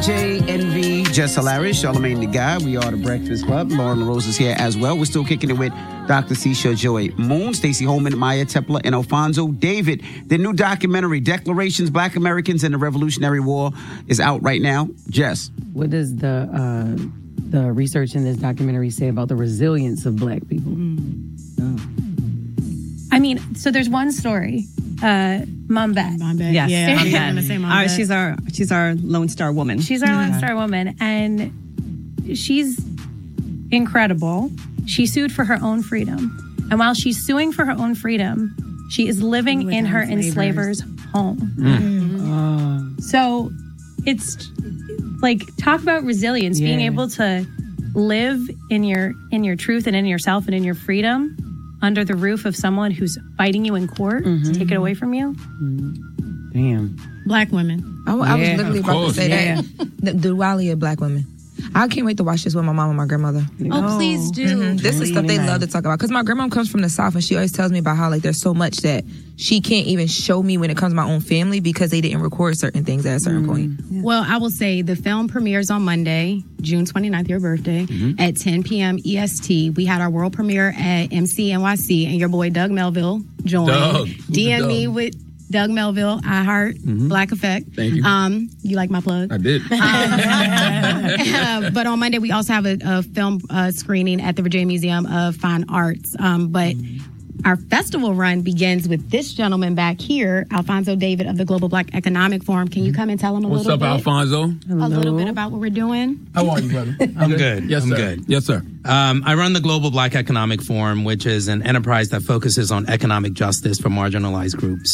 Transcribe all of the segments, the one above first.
DJ Envy, Jess Hilarious, Charlamagne the Guy. We are the Breakfast Club. Lauren LaRose is here as well. We're still kicking it with Dr. Seisha Joy Moon, Stacey Holman, Maya Tepler, and Alfonso David. The new documentary, Declarations, Black Americans and the Revolutionary War, is out right now. Jess. What does the research in this documentary say about the resilience of Black people? I mean, so there's one story. Mom Bet. Yes. Yeah. Mom Bet. She's our Lone Star woman. She's our Lone Star woman, and she's incredible. She sued for her own freedom. And while she's suing for her own freedom, she is living in her enslaver's home. So it's like, talk about resilience, being able to live in your truth and in yourself and in your freedom under the roof of someone who's fighting you in court to take it away from you. Damn. Black women. I was literally about to say that. The duality of Black women. I can't wait to watch this with my mom and my grandmother. Oh, please do. This is stuff they love to talk about. Because my grandma comes from the South, and she always tells me about how, like, there's so much that she can't even show me when it comes to my own family because they didn't record certain things at a certain point. Yeah. Well, I will say the film premieres on Monday, June 29th, your birthday, at 10 p.m. EST. We had our world premiere at MCNYC, and your boy Doug Melville joined. DM me with Doug Melville, I Heart, Black Effect. Thank you. You like my plug? I did. But on Monday, we also have a film screening at the Virginia Museum of Fine Arts. But our festival run begins with this gentleman back here, Alfonso David of the Global Black Economic Forum. Can you come and tell him a little bit? What's up, Alfonso? A little bit about what we're doing? How are you, brother? I'm good. Yes, sir. I'm good. Yes, sir. I run the Global Black Economic Forum, which is an enterprise that focuses on economic justice for marginalized groups.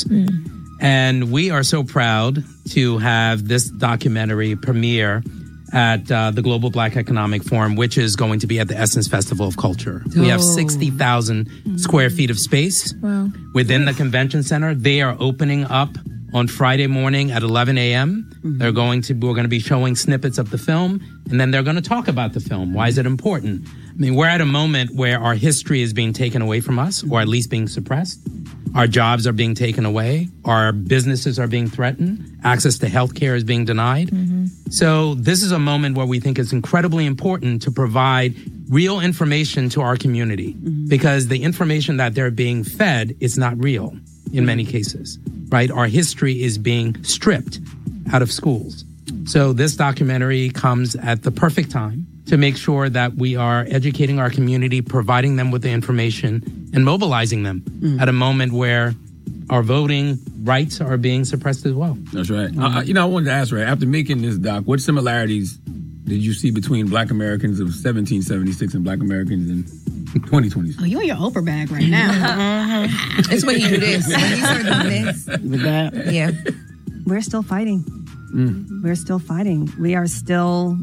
And we are so proud to have this documentary premiere at the Global Black Economic Forum, which is going to be at the Essence Festival of Culture. We have 60,000 square feet of space within the convention center. They are opening up on Friday morning at 11 a.m. We're going to be showing snippets of the film, and then they're going to talk about the film. Why is it important? I mean, we're at a moment where our history is being taken away from us, or at least being suppressed. Our jobs are being taken away. Our businesses are being threatened. Access to health care is being denied. So this is a moment where we think it's incredibly important to provide real information to our community, because the information that they're being fed is not real in many cases, right? Our history is being stripped out of schools. So this documentary comes at the perfect time to make sure that we are educating our community, providing them with the information, and mobilizing them at a moment where our voting rights are being suppressed as well. That's right. I wanted to ask, right, after making this doc, what similarities did you see between Black Americans of 1776 and Black Americans in 2020? Oh, you in your Oprah bag right now. It's when you do this. When you start doing this. With that. Yeah. We're still fighting. We're still fighting. We are still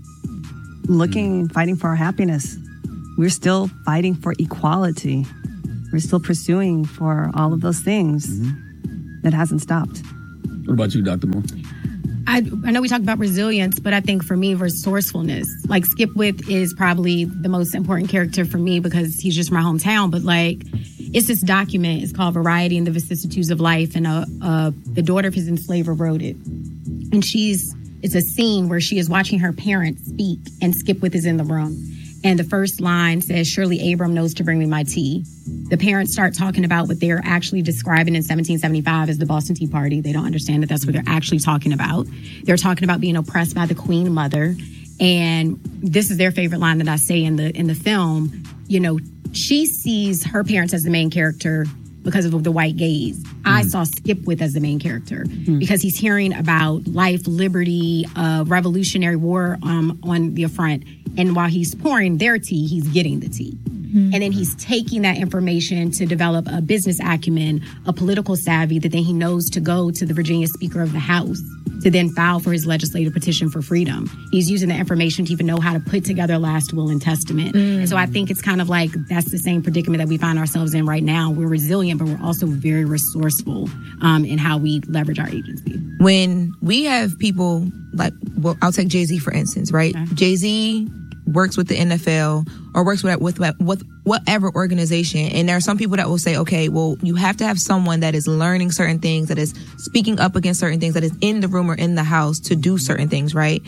fighting for our happiness. We're still fighting for equality. We're still pursuing for all of those things. That hasn't stopped. What about you, Dr. Moore? I know we talked about resilience, but I think for me, resourcefulness. Like, Skip With is probably the most important character for me because he's just my hometown. But, like, it's this document. It's called Variety and the Vicissitudes of Life. And the daughter of his enslaver wrote it. And it's a scene where she is watching her parents speak, and Skip With is in the room. And the first line says, "Shirley Abram knows to bring me my tea." The parents start talking about what they're actually describing in 1775 as the Boston Tea Party. They don't understand that that's what they're actually talking about. They're talking about being oppressed by the Queen Mother. And this is their favorite line that I say in the film. You know, she sees her parents as the main character because of the white gaze. I saw Skip With as the main character because he's hearing about life, liberty, Revolutionary War on the front. And while he's pouring their tea, he's getting the tea. And then he's taking that information to develop a business acumen, a political savvy that then he knows to go to the Virginia Speaker of the House to then file for his legislative petition for freedom. He's using the information to even know how to put together a last will and testament. And so I think it's kind of like that's the same predicament that we find ourselves in right now. We're resilient, but we're also very resourceful in how we leverage our agency. When we have people like, well, I'll take Jay-Z for instance, right? Okay. Jay-Z works with the NFL or works with whatever organization. And there are some people that will say, okay, well, you have to have someone that is learning certain things, that is speaking up against certain things, that is in the room or in the house to do certain things, right?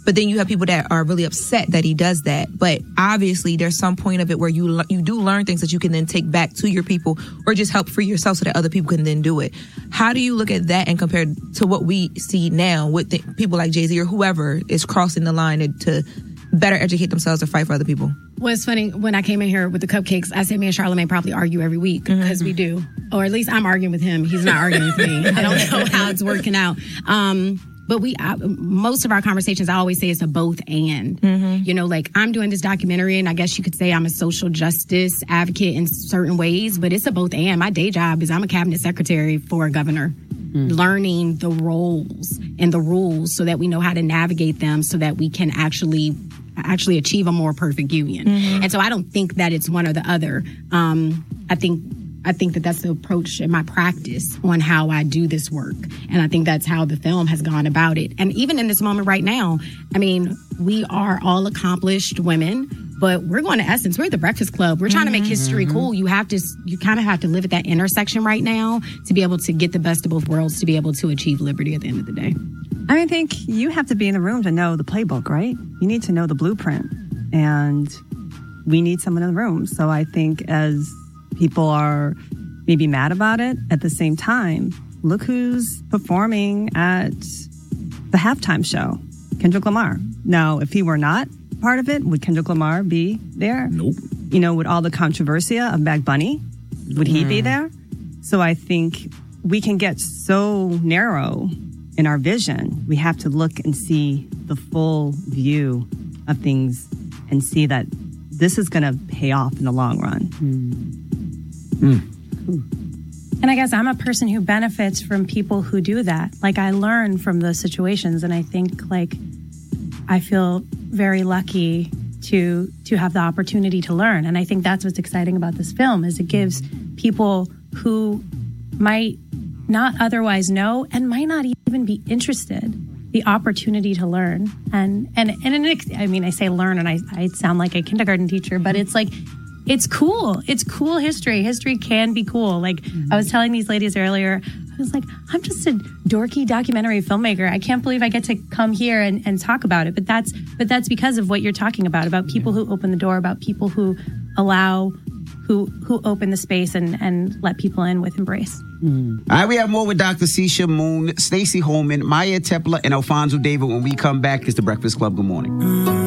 But then you have people that are really upset that he does that. But obviously, there's some point of it where you do learn things that you can then take back to your people or just help free yourself so that other people can then do it. How do you look at that and compare to what we see now with people like Jay-Z or whoever is crossing the line to better educate themselves or fight for other people? Well, it's funny, when I came in here with the cupcakes, I said me and Charlamagne probably argue every week, because we do. Or at least I'm arguing with him. He's not arguing with me. I don't know how it's working out. But most of our conversations, I always say it's a both and. You know, like, I'm doing this documentary, and I guess you could say I'm a social justice advocate in certain ways, but it's a both and. My day job is I'm a cabinet secretary for a governor, learning the roles and the rules so that we know how to navigate them so that we can actually achieve a more perfect union. And so I don't think that it's one or the other. I think that that's the approach in my practice on how I do this work. And I think that's how the film has gone about it. And even in this moment right now, I mean, we are all accomplished women, but we're going to Essence. We're at the Breakfast Club. We're trying to make history cool. You kind of have to live at that intersection right now to be able to get the best of both worlds, to be able to achieve liberty at the end of the day. I think you have to be in the room to know the playbook, right? You need to know the blueprint. And we need someone in the room. So I think as people are maybe mad about it, at the same time, look who's performing at the halftime show, Kendrick Lamar. Now, if he were not part of it, would Kendrick Lamar be there? Nope. You know, with all the controversia of Bad Bunny, would he be there? So I think we can get so narrow in our vision. We have to look and see the full view of things and see that this is going to pay off in the long run. And I guess I'm a person who benefits from people who do that. Like, I learn from those situations, and I think, like, I feel very lucky to have the opportunity to learn. And I think that's what's exciting about this film, is it gives people who might not otherwise know and might not even be interested the opportunity to learn. And I mean, I say learn, and I sound like a kindergarten teacher, but it's like, it's cool. It's cool history. History can be cool. Like, I was telling these ladies earlier, I was like, I'm just a dorky documentary filmmaker. I can't believe I get to come here and talk about it. But that's because of what you're talking about people who open the door, about people who allow, who open the space and let people in with embrace. All right, we have more with Dr. Sisha Moon, Stacey Holman, Maya Tepler, and Alfonso David when we come back. It's The Breakfast Club. Good morning.